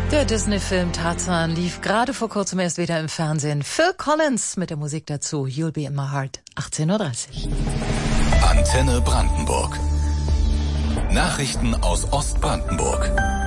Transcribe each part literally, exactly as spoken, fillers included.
Der Disney-Film Tarzan lief gerade vor kurzem erst wieder im Fernsehen. Phil Collins mit der Musik dazu, You'll Be in My Heart, achtzehn Uhr dreißig. Antenne Brandenburg. Nachrichten aus Ostbrandenburg.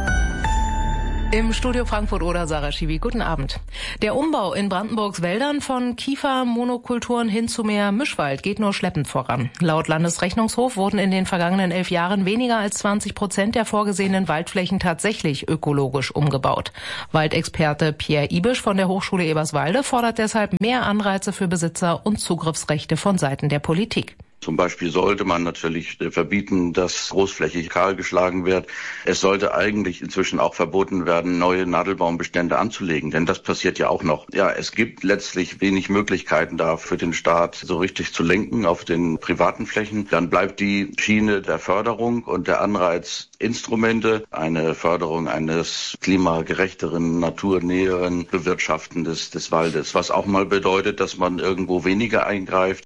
Im Studio Frankfurt-Oder Sarah Schiwi. Guten Abend. Der Umbau in Brandenburgs Wäldern von Kiefermonokulturen hin zu mehr Mischwald geht nur schleppend voran. Laut Landesrechnungshof wurden in den vergangenen elf Jahren weniger als zwanzig Prozent der vorgesehenen Waldflächen tatsächlich ökologisch umgebaut. Waldexperte Pierre Ibisch von der Hochschule Eberswalde fordert deshalb mehr Anreize für Besitzer und Zugriffsrechte von Seiten der Politik. Zum Beispiel sollte man natürlich verbieten, dass großflächig kahl geschlagen wird. Es sollte eigentlich inzwischen auch verboten werden, neue Nadelbaumbestände anzulegen, denn das passiert ja auch noch. Ja, es gibt letztlich wenig Möglichkeiten da für den Staat so richtig zu lenken auf den privaten Flächen. Dann bleibt die Schiene der Förderung und der Anreizinstrumente, eine Förderung eines klimagerechteren, naturnäheren Bewirtschaften des, des Waldes, was auch mal bedeutet, dass man irgendwo weniger eingreift.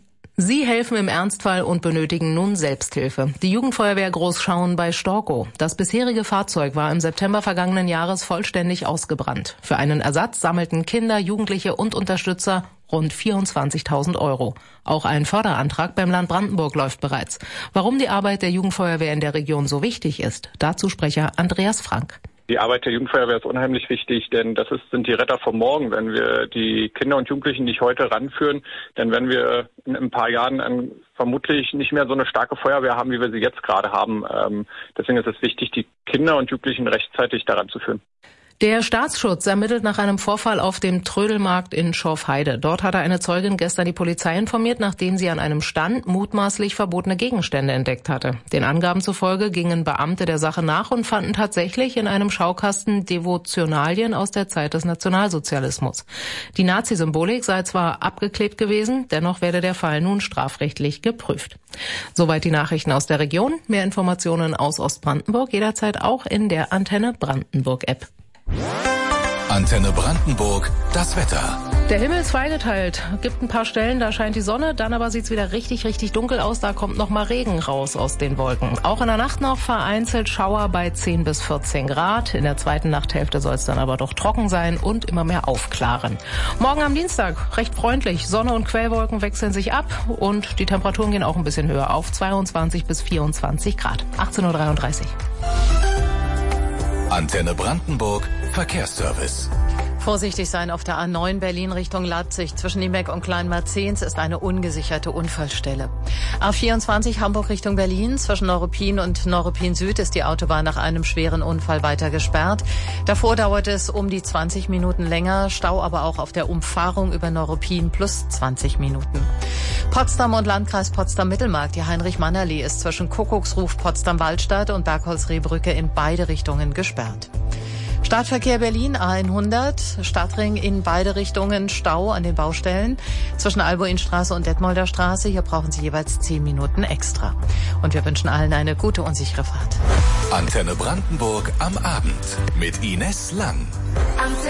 Sie helfen im Ernstfall und benötigen nun Selbsthilfe. Die Jugendfeuerwehr Großschauen bei Storkow. Das bisherige Fahrzeug war im September vergangenen Jahres vollständig ausgebrannt. Für einen Ersatz sammelten Kinder, Jugendliche und Unterstützer rund vierundzwanzigtausend Euro. Auch ein Förderantrag beim Land Brandenburg läuft bereits. Warum die Arbeit der Jugendfeuerwehr in der Region so wichtig ist, dazu Sprecher Andreas Frank. Die Arbeit der Jugendfeuerwehr ist unheimlich wichtig, denn das ist, sind die Retter vom Morgen. Wenn wir die Kinder und Jugendlichen nicht heute ranführen, dann werden wir in ein paar Jahren ein, vermutlich nicht mehr so eine starke Feuerwehr haben, wie wir sie jetzt gerade haben. Ähm, deswegen ist es wichtig, die Kinder und Jugendlichen rechtzeitig daran zu führen. Der Staatsschutz ermittelt nach einem Vorfall auf dem Trödelmarkt in Schorfheide. Dort hatte eine Zeugin gestern die Polizei informiert, nachdem sie an einem Stand mutmaßlich verbotene Gegenstände entdeckt hatte. Den Angaben zufolge gingen Beamte der Sache nach und fanden tatsächlich in einem Schaukasten Devotionalien aus der Zeit des Nationalsozialismus. Die Nazi-Symbolik sei zwar abgeklebt gewesen, dennoch werde der Fall nun strafrechtlich geprüft. Soweit die Nachrichten aus der Region. Mehr Informationen aus Ostbrandenburg jederzeit auch in der Antenne Brandenburg-App. Antenne Brandenburg, das Wetter. Der Himmel ist zweigeteilt. Gibt ein paar Stellen, da scheint die Sonne, dann aber sieht's wieder richtig, richtig dunkel aus. Da kommt noch mal Regen raus aus den Wolken. Auch in der Nacht noch vereinzelt Schauer bei zehn bis vierzehn Grad. In der zweiten Nachthälfte soll es dann aber doch trocken sein und immer mehr aufklaren. Morgen am Dienstag recht freundlich. Sonne und Quellwolken wechseln sich ab und die Temperaturen gehen auch ein bisschen höher auf zweiundzwanzig bis vierundzwanzig Grad. achtzehn Uhr dreiunddreißig. Antenne Brandenburg, Verkehrsservice. Vorsichtig sein auf der A neun Berlin Richtung Leipzig. Zwischen Niebeck und Kleinmarzens ist eine ungesicherte Unfallstelle. A vierundzwanzig Hamburg Richtung Berlin. Zwischen Neuruppin und Neuruppin Süd ist die Autobahn nach einem schweren Unfall weiter gesperrt. Davor dauert es um die zwanzig Minuten länger. Stau aber auch auf der Umfahrung über Neuruppin plus zwanzig Minuten. Potsdam und Landkreis Potsdam-Mittelmark. Die Heinrich-Mann-Allee ist zwischen Kuckucksruf Potsdam-Waldstadt und Bergholz-Rehbrücke in beide Richtungen gesperrt. Stadtverkehr Berlin A hundert, Stadtring in beide Richtungen, Stau an den Baustellen. Zwischen Albuinstraße und Detmolder Straße, hier brauchen Sie jeweils zehn Minuten extra. Und wir wünschen allen eine gute und sichere Fahrt. Antenne Brandenburg am Abend mit Ines Lang.